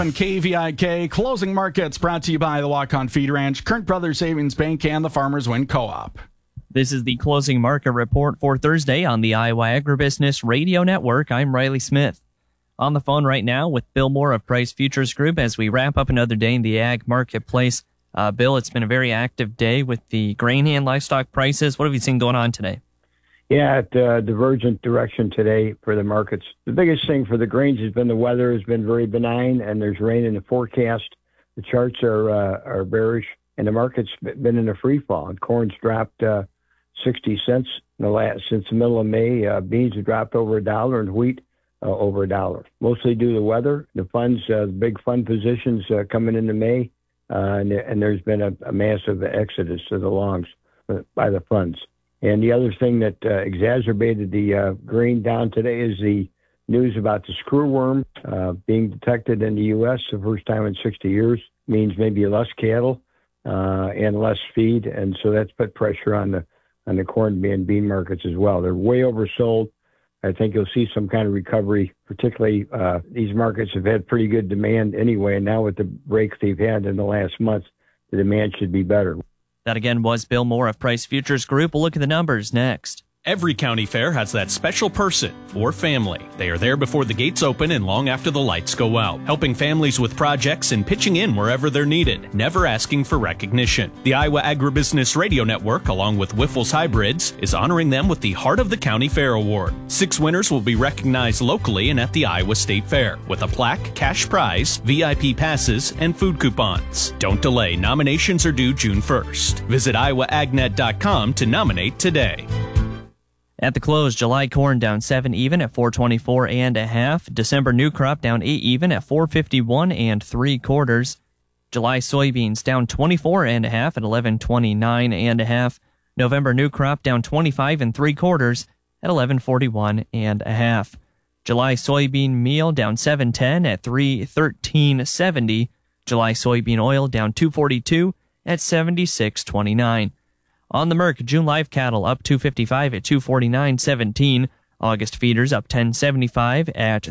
KVIK Closing Markets brought to you by the Walk-On Feed Ranch, Kern Brothers Savings Bank, and the Farmers Wind Co-op. This is the Closing Market Report for Thursday on the Iowa Agribusiness Radio Network. I'm Riley Smith. On the phone right now with Bill Moore of Price Futures Group as we wrap up another day in the ag marketplace. Bill, it's been a very active day with the grain and livestock prices. What have you seen going on today? Yeah, divergent direction today for the markets. The biggest thing for the grains has been the weather has been very benign, and there's rain in the forecast. The charts are bearish, and the market's been in a free fall. And corn's dropped 60 cents since the middle of May. Beans have dropped over $1, and wheat over $1. Mostly due to the weather. The funds, big fund positions coming into May, and there's been a massive exodus to the longs by the funds. And the other thing that exacerbated the grain down today is the news about the screwworm being detected in the U.S. the first time in 60 years. Means maybe less cattle and less feed, and so that's put pressure on the corn and bean markets as well. They're way oversold. I think you'll see some kind of recovery, particularly these markets have had pretty good demand anyway, and now with the breaks they've had in the last month, the demand should be better. That again was Bill Moore of Price Futures Group. We'll look at the numbers next. Every county fair has that special person or family. They are there before the gates open and long after the lights go out, helping families with projects and pitching in wherever they're needed, never asking for recognition. The Iowa Agribusiness Radio Network, along with Wyffels Hybrids, is honoring them with the Heart of the County Fair Award. 6 winners will be recognized locally and at the Iowa State Fair, with a plaque, cash prize, VIP passes, and food coupons. Don't delay. Nominations are due June 1st. Visit iowaagnet.com to nominate today. At the close, July corn down 7 even at 424.5. December new crop down 8 even at 451 3/4. July soybeans down 24.5 at 1129.5. November new crop down 25 3/4 at 1141.5. July soybean meal down 710 at 313.70. July soybean oil down 242 at 76.29. On the Merc, June live cattle up 255 at 249.17. August feeders up 10.75 at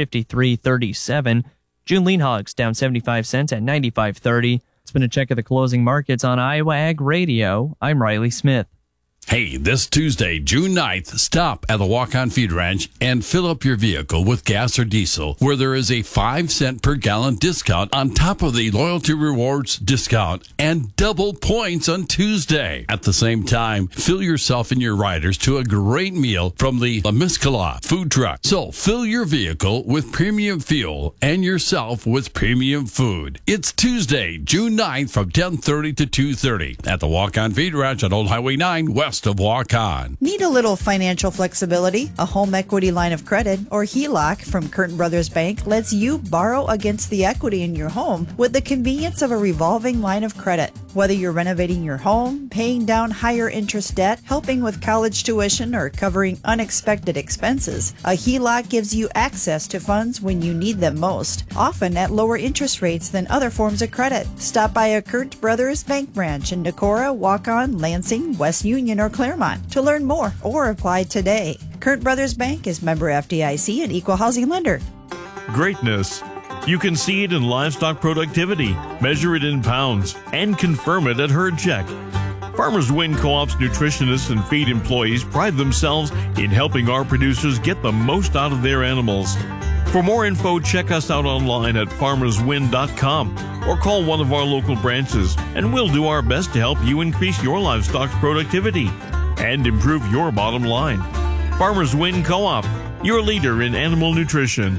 353.37. June lean hogs down 75 cents at 95.30. It's been a check of the closing markets on Iowa Ag Radio. I'm Riley Smith. Hey, this Tuesday, June 9th, stop at the Walk-On Feed Ranch and fill up your vehicle with gas or diesel, where there is a 5-cent per gallon discount on top of the Loyalty Rewards discount and double points on Tuesday. At the same time, fill yourself and your riders to a great meal from the La Miscala food truck. So fill your vehicle with premium fuel and yourself with premium food. It's Tuesday, June 9th from 10:30 to 2:30 at the Walk-On Feed Ranch on Old Highway 9 west of Walk-On. Need a little financial flexibility? A home equity line of credit, or HELOC, from Kern Brothers Bank lets you borrow against the equity in your home with the convenience of a revolving line of credit. Whether you're renovating your home, paying down higher interest debt, helping with college tuition, or covering unexpected expenses, a HELOC gives you access to funds when you need them most, often at lower interest rates than other forms of credit. Stop by a Kern Brothers Bank branch in Decorah, Walk-On, Lansing, West Union, or Claremont to learn more or apply today. Kern Brothers Bank is member FDIC and equal housing lender. Greatness. You can see it in livestock productivity, measure it in pounds, and confirm it at herd check. Farmers Wind Co-op's nutritionists and feed employees pride themselves in helping our producers get the most out of their animals. For more info, check us out online at farmerswind.com or call one of our local branches, and we'll do our best to help you increase your livestock's productivity and improve your bottom line. Farmers Wind Co-op, your leader in animal nutrition.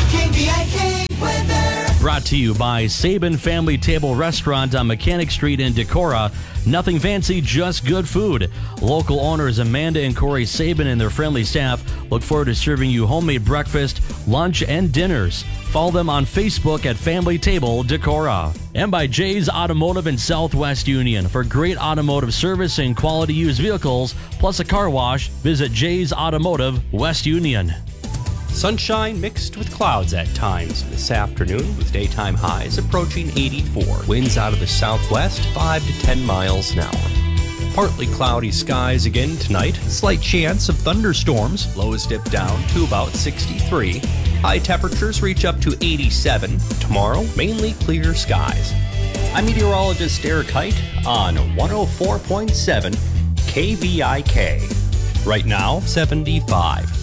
KVIK weather. Brought to you by Sabin Family Table Restaurant on Mechanic Street in Decorah. Nothing fancy, just good food. Local owners Amanda and Corey Sabin and their friendly staff look forward to serving you homemade breakfast, lunch, and dinners. Follow them on Facebook at Family Table Decorah. And by Jay's Automotive in Southwest Union. For great automotive service and quality used vehicles, plus a car wash, visit Jay's Automotive, West Union. Sunshine mixed with clouds at times this afternoon, with daytime highs approaching 84. Winds out of the southwest, 5 to 10 miles an hour. Partly cloudy skies again tonight. Slight chance of thunderstorms. Lows dip down to about 63. High temperatures reach up to 87. Tomorrow, mainly clear skies. I'm meteorologist Derek Height on 104.7 KVIK. Right now, 75.